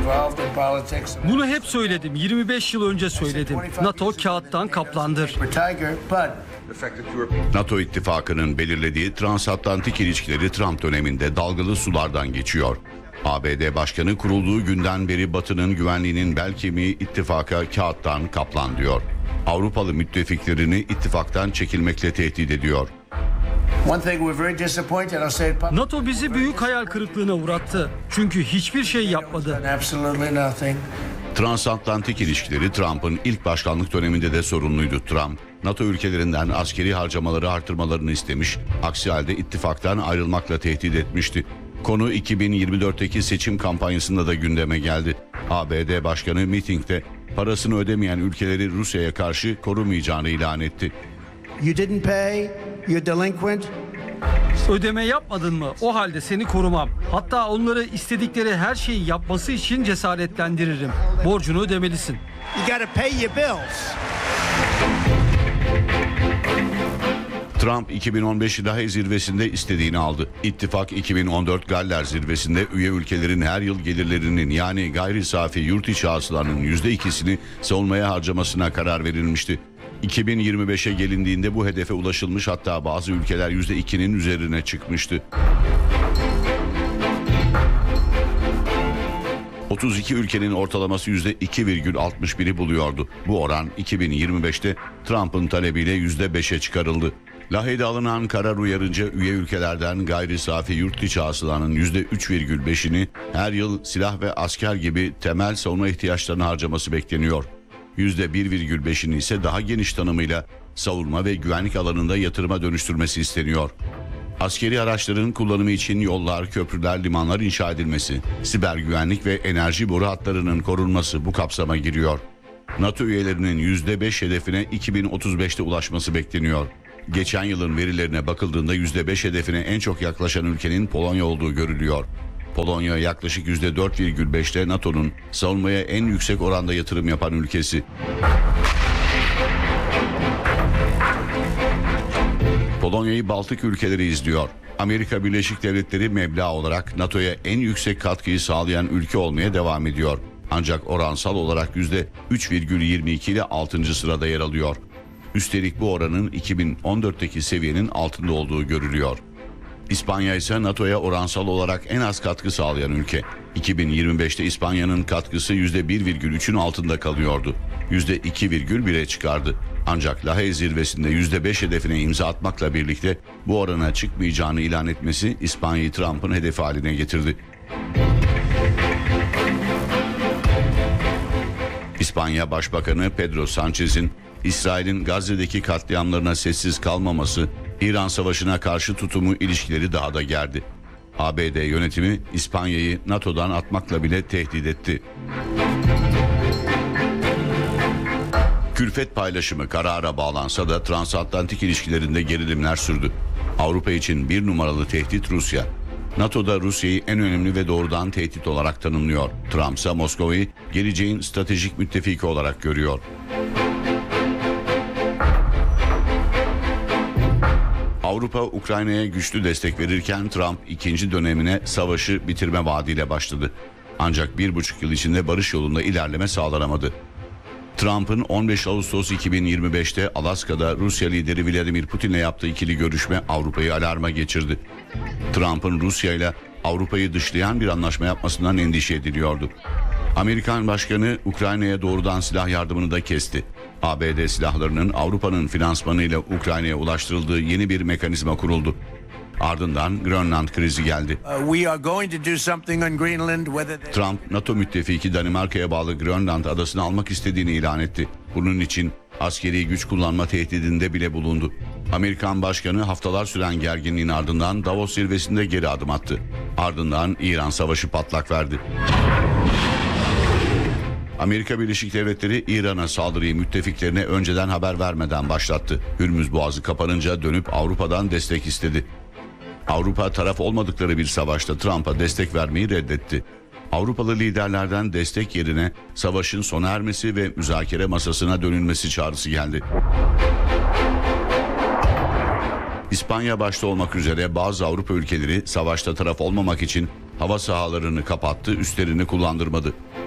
Bunu hep söyledim. 25 yıl önce söyledim. NATO kağıttan kaplandır. NATO ittifakının belirlediği transatlantik ilişkileri Trump döneminde dalgalı sulardan geçiyor. ABD Başkanı kurulduğu günden beri Batı'nın güvenliğinin bel kemiği ittifaka kağıttan kaplan diyor. Avrupalı müttefiklerini ittifaktan çekilmekle tehdit ediyor. NATO bizi büyük hayal kırıklığına uğrattı. Çünkü hiçbir şey yapmadı. Transatlantik ilişkileri Trump'ın ilk başkanlık döneminde de sorunluydu. Trump, NATO ülkelerinden askeri harcamaları artırmalarını istemiş, aksi halde ittifaktan ayrılmakla tehdit etmişti. Konu 2024'teki seçim kampanyasında da gündeme geldi. ABD Başkanı mitingde parasını ödemeyen ülkeleri Rusya'ya karşı korumayacağını ilan etti. Ödeme yapmadın mı? O halde seni korumam. Hatta onları istedikleri her şeyi yapması için cesaretlendiririm. Borcunu ödemelisin. Trump 2015 Lahey zirvesinde istediğini aldı. İttifak 2014 Galler zirvesinde üye ülkelerin her yıl gelirlerinin yani gayri safi yurt içi hasılanın %2'sini savunmaya harcamasına karar verilmişti. 2025'e gelindiğinde bu hedefe ulaşılmış, hatta bazı ülkeler %2'nin üzerine çıkmıştı. 32 ülkenin ortalaması %2,61'i buluyordu. Bu oran 2025'te Trump'ın talebiyle %5'e çıkarıldı. Lahey'de alınan karar uyarınca üye ülkelerden gayri safi yurt içi hasılanın %3,5'ini her yıl silah ve asker gibi temel savunma ihtiyaçlarını harcaması bekleniyor. %1,5'ini ise daha geniş tanımıyla savunma ve güvenlik alanında yatırıma dönüştürmesi isteniyor. Askeri araçların kullanımı için yollar, köprüler, limanlar inşa edilmesi, siber güvenlik ve enerji boru hatlarının korunması bu kapsama giriyor. NATO üyelerinin %5 hedefine 2035'te ulaşması bekleniyor. Geçen yılın verilerine bakıldığında %5 hedefine en çok yaklaşan ülkenin Polonya olduğu görülüyor. Polonya yaklaşık %4,5'te NATO'nun savunmaya en yüksek oranda yatırım yapan ülkesi. Polonya'yı Baltık ülkeleri izliyor. Amerika Birleşik Devletleri meblağ olarak NATO'ya en yüksek katkıyı sağlayan ülke olmaya devam ediyor. Ancak oransal olarak %3,22 ile 6. sırada yer alıyor. Üstelik bu oranın 2014'teki seviyenin altında olduğu görülüyor. İspanya ise NATO'ya oransal olarak en az katkı sağlayan ülke. 2025'te İspanya'nın katkısı %1,3'ün altında kalıyordu. %2,1'e çıkardı. Ancak Lahey zirvesinde %5 hedefine imza atmakla birlikte bu orana çıkmayacağını ilan etmesi İspanya'yı Trump'ın hedefi haline getirdi. İspanya Başbakanı Pedro Sánchez'in İsrail'in Gazze'deki katliamlarına sessiz kalmaması, İran Savaşı'na karşı tutumu ilişkileri daha da gerdi. ABD yönetimi İspanya'yı NATO'dan atmakla bile tehdit etti. Külfet paylaşımı karara bağlansa da transatlantik ilişkilerinde gerilimler sürdü. Avrupa için bir numaralı tehdit Rusya. NATO'da Rusya'yı en önemli ve doğrudan tehdit olarak tanımlıyor. Trump ise Moskova'yı geleceğin stratejik müttefiki olarak görüyor. Avrupa Ukrayna'ya güçlü destek verirken Trump ikinci dönemine savaşı bitirme vaadiyle başladı. Ancak 1,5 yıl içinde barış yolunda ilerleme sağlanamadı. Trump'ın 15 Ağustos 2025'te Alaska'da Rusya lideri Vladimir Putin'le yaptığı ikili görüşme Avrupa'yı alarma geçirdi. Trump'ın Rusya ile Avrupa'yı dışlayan bir anlaşma yapmasından endişe ediliyordu. Amerikan Başkanı Ukrayna'ya doğrudan silah yardımını da kesti. ABD silahlarının Avrupa'nın finansmanıyla Ukrayna'ya ulaştırıldığı yeni bir mekanizma kuruldu. Ardından Grönland krizi geldi. Trump, NATO müttefiki Danimarka'ya bağlı Grönland adasını almak istediğini ilan etti. Bunun için askeri güç kullanma tehdidinde bile bulundu. Amerikan Başkanı haftalar süren gerginliğin ardından Davos zirvesinde geri adım attı. Ardından İran Savaşı patlak verdi. Amerika Birleşik Devletleri İran'a saldırıyı müttefiklerine önceden haber vermeden başlattı. Hürmüz Boğazı kapanınca dönüp Avrupa'dan destek istedi. Avrupa taraf olmadıkları bir savaşta Trump'a destek vermeyi reddetti. Avrupalı liderlerden destek yerine savaşın sona ermesi ve müzakere masasına dönülmesi çağrısı geldi. İspanya başta olmak üzere bazı Avrupa ülkeleri savaşta taraf olmamak için hava sahalarını kapattı, üslerini kullandırmadı.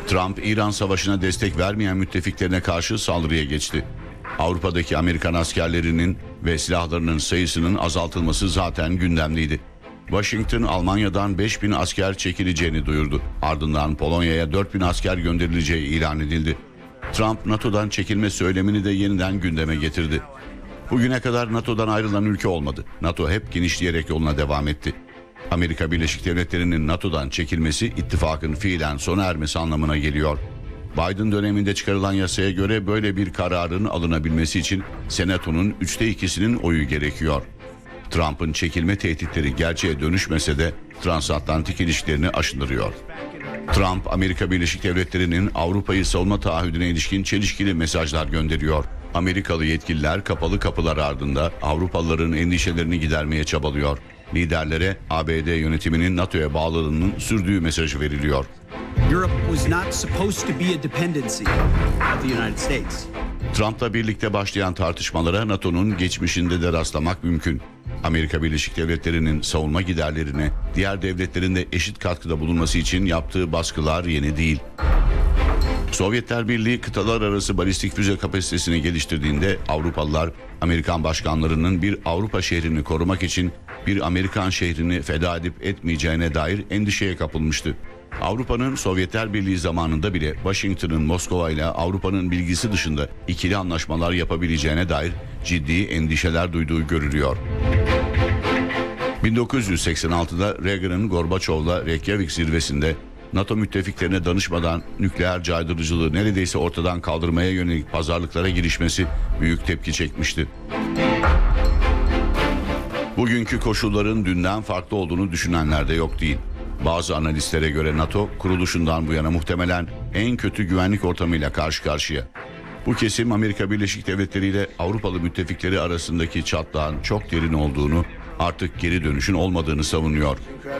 Trump, İran savaşına destek vermeyen müttefiklerine karşı saldırıya geçti. Avrupa'daki Amerikan askerlerinin ve silahlarının sayısının azaltılması zaten gündemdeydi. Washington, Almanya'dan 5.000 asker çekileceğini duyurdu. Ardından Polonya'ya 4.000 asker gönderileceği ilan edildi. Trump, NATO'dan çekilme söylemini de yeniden gündeme getirdi. Bugüne kadar NATO'dan ayrılan ülke olmadı. NATO hep genişleyerek yoluna devam etti. Amerika Birleşik Devletleri'nin NATO'dan çekilmesi ittifakın fiilen sona ermesi anlamına geliyor. Biden döneminde çıkarılan yasaya göre böyle bir kararın alınabilmesi için Senato'nun 2/3'ünün oyu gerekiyor. Trump'ın çekilme tehditleri gerçeğe dönüşmese de transatlantik ilişkilerini aşındırıyor. Trump, Amerika Birleşik Devletleri'nin Avrupa'yı savunma taahhüdüne ilişkin çelişkili mesajlar gönderiyor. Amerikalı yetkililer kapalı kapılar ardında Avrupalıların endişelerini gidermeye çabalıyor. Liderlere ABD yönetiminin NATO'ya bağlılığının sürdüğü mesajı veriliyor. Europe was not supposed to be a dependency of the United States. Trump'la birlikte başlayan tartışmalara NATO'nun geçmişinde de rastlamak mümkün. Amerika Birleşik Devletleri'nin savunma giderlerine diğer devletlerin de eşit katkıda bulunması için yaptığı baskılar yeni değil. Sovyetler Birliği kıtalar arası balistik füze kapasitesini geliştirdiğinde Avrupalılar Amerikan başkanlarının bir Avrupa şehrini korumak için bir Amerikan şehrini feda edip etmeyeceğine dair endişeye kapılmıştı. Avrupa'nın Sovyetler Birliği zamanında bile Washington'ın Moskova ile Avrupa'nın bilgisi dışında ikili anlaşmalar yapabileceğine dair ciddi endişeler duyduğu görülüyor. 1986'da Reagan'ın Gorbaçov'la Reykjavik zirvesinde NATO müttefiklerine danışmadan nükleer caydırıcılığı neredeyse ortadan kaldırmaya yönelik pazarlıklara girişmesi büyük tepki çekmişti. Bugünkü koşulların dünden farklı olduğunu düşünenler de yok değil. Bazı analistlere göre NATO kuruluşundan bu yana muhtemelen en kötü güvenlik ortamıyla karşı karşıya. Bu kesim Amerika Birleşik Devletleri ile Avrupalı müttefikleri arasındaki çatlağın çok derin olduğunu, artık geri dönüşün olmadığını savunuyor.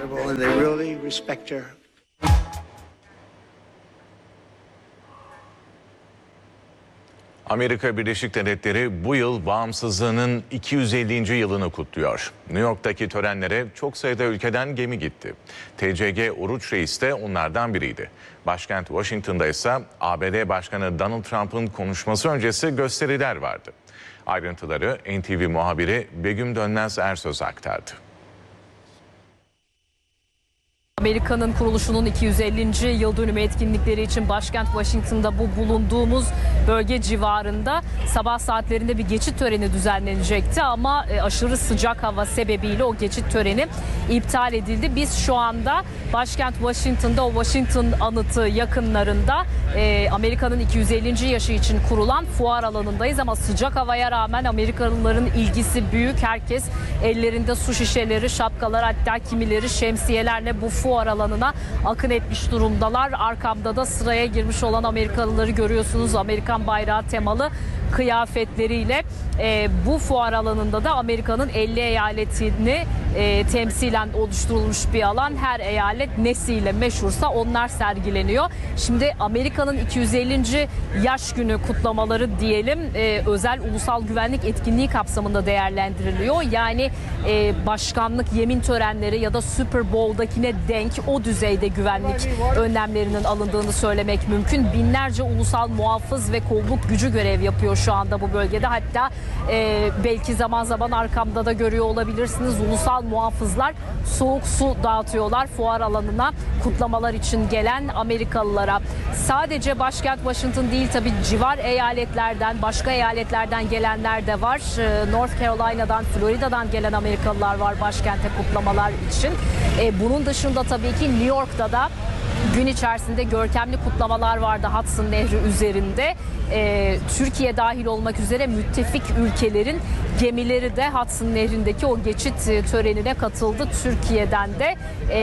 Amerika Birleşik Devletleri bu yıl bağımsızlığının 250. yılını kutluyor. New York'taki törenlere çok sayıda ülkeden gemi gitti. TCG Oruç Reis de onlardan biriydi. Başkent Washington'da ise ABD Başkanı Donald Trump'ın konuşması öncesi gösteriler vardı. Ayrıntıları NTV muhabiri Begüm Dönmez Ersöz aktardı. Amerika'nın kuruluşunun 250. yıl dönümü etkinlikleri için başkent Washington'da bu bulunduğumuz bölge civarında sabah saatlerinde bir geçit töreni düzenlenecekti ama aşırı sıcak hava sebebiyle o geçit töreni iptal edildi. Biz şu anda başkent Washington'da o Washington anıtı yakınlarında Amerika'nın 250. yaşı için kurulan fuar alanındayız ama sıcak havaya rağmen Amerikalıların ilgisi büyük. Herkes ellerinde su şişeleri, şapkalar, hatta kimileri şemsiyelerle bu fuar alanına akın etmiş durumdalar. Arkamda da sıraya girmiş olan Amerikalıları görüyorsunuz. Amerikan bayrağı temalı kıyafetleriyle bu fuar alanında da Amerika'nın 50 eyaletini temsilen oluşturulmuş bir alan. Her eyalet nesiyle meşhursa onlar sergileniyor. Şimdi Amerika'nın 250. yaş günü kutlamaları diyelim özel ulusal güvenlik etkinliği kapsamında değerlendiriliyor. Yani başkanlık yemin törenleri ya da Super Bowl'dakine denk o düzeyde güvenlik önlemlerinin alındığını söylemek mümkün. Binlerce ulusal muhafız ve kolluk gücü görev yapıyor şu anda bu bölgede. Hatta belki zaman zaman arkamda da görüyor olabilirsiniz. Ulusal muhafızlar soğuk su dağıtıyorlar fuar alanına kutlamalar için gelen Amerikalılara. Sadece başkent Washington değil tabii civar eyaletlerden, başka eyaletlerden gelenler de var. North Carolina'dan, Florida'dan gelen Amerikalılar var başkente kutlamalar için. Bunun dışında tabii ki New York'ta da gün içerisinde görkemli kutlamalar vardı Hudson Nehri üzerinde. Türkiye dahil olmak üzere müttefik ülkelerin gemileri de Hudson Nehri'ndeki o geçit törenine katıldı. Türkiye'den de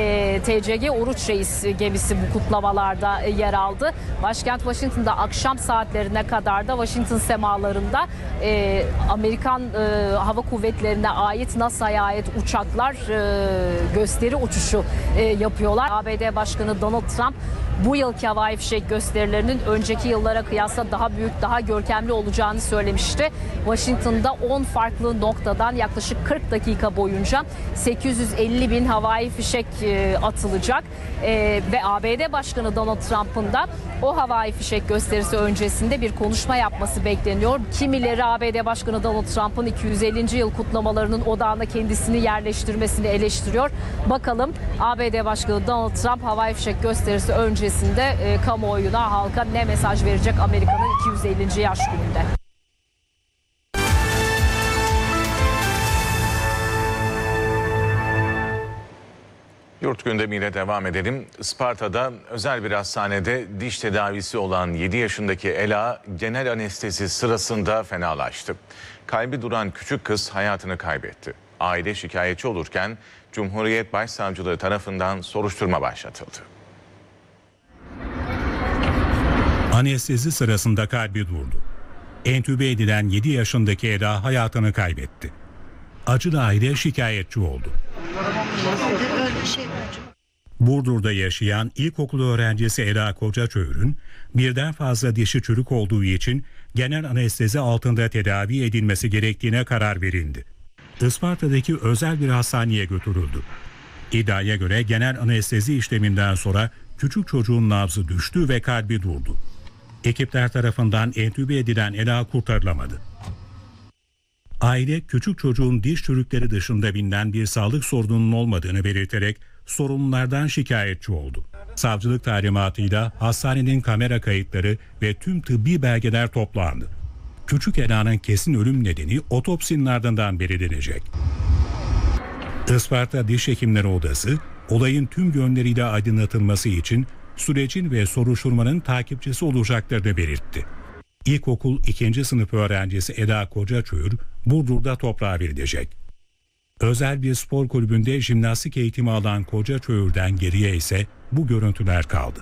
TCG Oruç Reis gemisi bu kutlamalarda yer aldı. Başkent Washington'da akşam saatlerine kadar da Washington semalarında Amerikan Hava Kuvvetleri'ne ait, NASA'ya ait uçaklar gösteri uçuşu yapıyorlar. ABD Başkanı Donald Trump bu yılki havai fişek gösterilerinin önceki yıllara kıyasla daha büyük, daha görkemli olacağını söylemişti. Washington'da 10 farklı noktadan yaklaşık 40 dakika boyunca 850 bin havai fişek atılacak. Ve ABD Başkanı Donald Trump'ın da o havai fişek gösterisi öncesinde bir konuşma yapması bekleniyor. Kimileri ABD Başkanı Donald Trump'ın 250. yıl kutlamalarının odağına kendisini yerleştirmesini eleştiriyor. Bakalım ABD Başkanı Donald Trump havai fişek gösterisi öncesinde kamuoyuna, halka ne mesaj verecek Amerika'nın 250. yaş gününde? Yurt gündemiyle devam edelim. Isparta'da özel bir hastanede diş tedavisi olan 7 yaşındaki Ela genel anestezi sırasında fenalaştı. Kalbi duran küçük kız hayatını kaybetti. Aile şikayetçi olurken Cumhuriyet Başsavcılığı tarafından soruşturma başlatıldı. Anestezi sırasında kalbi durdu. Entübe edilen 7 yaşındaki Ela hayatını kaybetti. Acılı aile şikayetçi oldu. Burdur'da yaşayan ilkokul öğrencisi Ela Kocaçöğür'ün birden fazla dişi çürük olduğu için genel anestezi altında tedavi edilmesi gerektiğine karar verildi. Isparta'daki özel bir hastaneye götürüldü. İddiaya göre genel anestezi işleminden sonra küçük çocuğun nabzı düştü ve kalbi durdu. Ekipler tarafından entübe edilen Ela kurtarılamadı. Aile küçük çocuğun diş çürükleri dışında bilinen bir sağlık sorununun olmadığını belirterek sorumlulardan şikayetçi oldu. Savcılık talimatıyla hastanenin kamera kayıtları ve tüm tıbbi belgeler toplandı. Küçük Ela'nın kesin ölüm nedeni otopsinin ardından belirlenecek. Isparta Diş Hekimleri Odası olayın tüm yönleriyle aydınlatılması için sürecin ve soruşturmanın takipçisi olacaklarını belirtti. İlkokul 2. sınıf öğrencisi Ela Kocaçöğür Burdur'da toprağa verilecek. Özel bir spor kulübünde jimnastik eğitimi alan Kocaçöğür'den geriye ise bu görüntüler kaldı.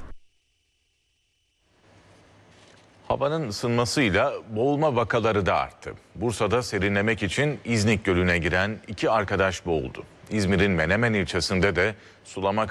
Havanın ısınmasıyla boğulma vakaları da arttı. Bursa'da serinlemek için İznik Gölü'ne giren 2 arkadaş boğuldu. İzmir'in Menemen ilçesinde de sulama